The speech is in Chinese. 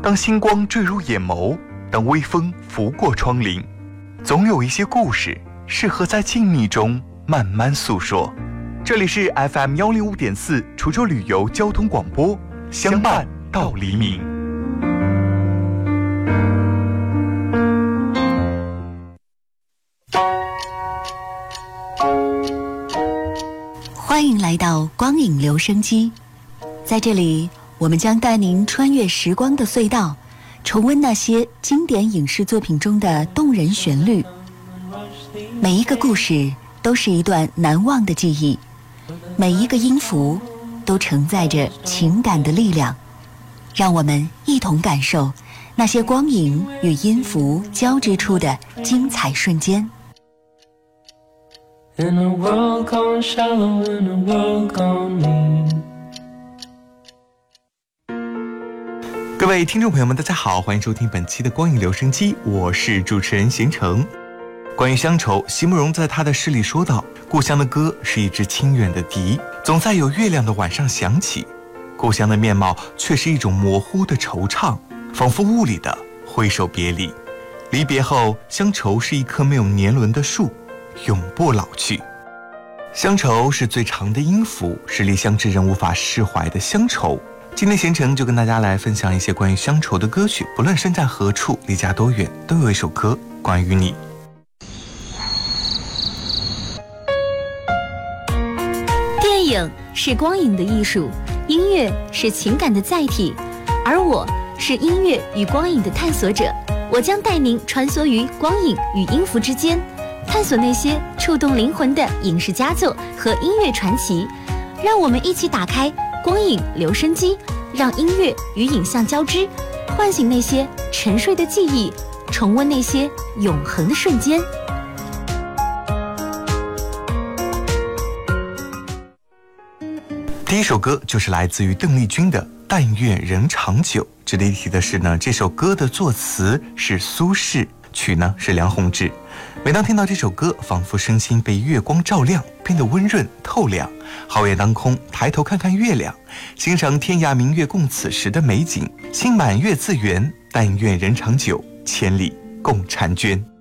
当星光坠入眼眸，当微风拂过窗棂，总有一些故事适合在静谧中慢慢诉说。这里是 FM105.4 滁州旅游交通广播，相伴到黎明。 欢迎来到光影留声机，在这里我们将带您穿越时光的隧道，重温那些经典影视作品中的动人旋律。每一个故事都是一段难忘的记忆，每一个音符都承载着情感的力量。让我们一同感受那些光影与音符交织出的精彩瞬间。 In a world gone shallow, in a world gone mean。 各位听众朋友们大家好，欢迎收听本期的光影留声机，我是主持人贤成。关于乡愁，席慕容在他的诗里说道，故乡的歌是一支清远的笛，总在有月亮的晚上响起，故乡的面貌却是一种模糊的惆怅，仿佛雾里的挥手别离。离别后，乡愁是一棵没有年轮的树，永不老去。乡愁是最长的音符，是离乡之人无法释怀的乡愁。今天贤成就跟大家来分享一些关于乡愁的歌曲，不论身在何处，离家多远，都有一首歌关于你。 电影是光影的艺术，音乐是情感的载体，而我是音乐与光影的探索者。我将带您穿梭于光影与音符之间，探索那些触动灵魂的影视佳作和音乐传奇。让我们一起打开光影留声机，让音乐与影像交织，唤醒那些沉睡的记忆，重温那些永恒的瞬间。 第一首歌就是来自于邓丽君的《但愿人长久》。值得一提的是呢，这首歌的作词是苏轼，曲呢是梁鸿志。每当听到这首歌，仿佛身心被月光照亮，变得温润透亮。皓月当空，抬头看看月亮，欣赏天涯明月共此时的美景。心满月自圆，但愿人长久，千里共婵娟。